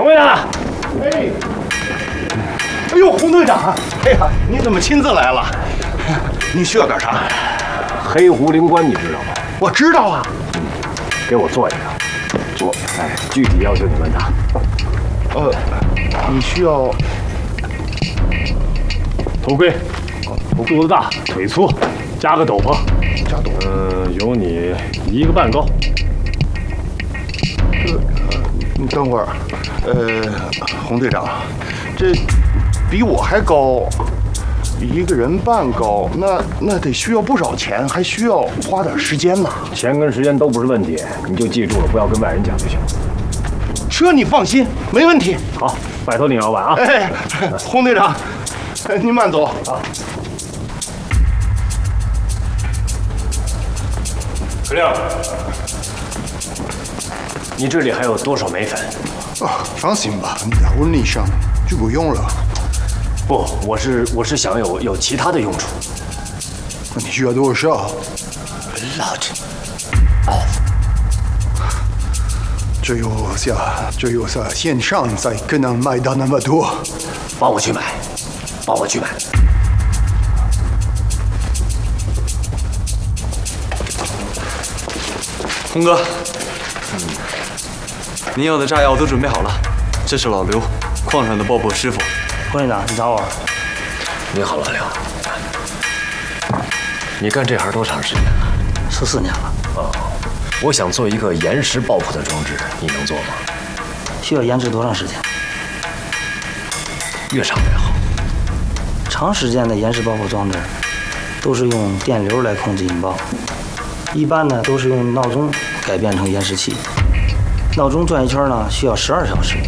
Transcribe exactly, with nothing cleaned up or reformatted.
常委来了。 哎，哎呦，洪队长，哎呀，你怎么亲自来了？你需要点啥？ 黑狐灵官你知道吗？ 我知道啊。 嗯，给我做一个。做。哎，具体要求你问他。 呃，你需要头盔，肚子大，腿粗，加个斗篷。 加斗篷。 嗯，有你一个半高。 这，你等会儿。呃，洪队长，这比我还高。一个人半高，那那得需要不少钱，还需要花点时间呢。 钱跟时间都不是问题，你就记住了，不要跟外人讲就行。 这你放心，没问题。 好，拜托你老板啊！ 哎，洪队长，您慢走啊。 司令，你这里还有多少眉粉？ 啊，放心吧，打问你上就不用了。 不，我是我是想有有其他的用处。 你需要多少 ？Lot of。 只有下只有在线上才可能买到那么多。 帮我去买，帮我去买。 洪哥，嗯，您要的炸药都准备好了，这是老刘，矿上的爆破师傅。 洪队长，你找我？ 你好，老刘。你干这行多长时间了？ 十四年了。 哦，我想做一个延时爆破的装置，你能做吗？ 需要延迟多长时间？ 越长越好。 长时间的延时爆破装置都是用电流来控制引爆，一般呢都是用闹钟改变成延时器。闹钟转一圈呢需要十二小时，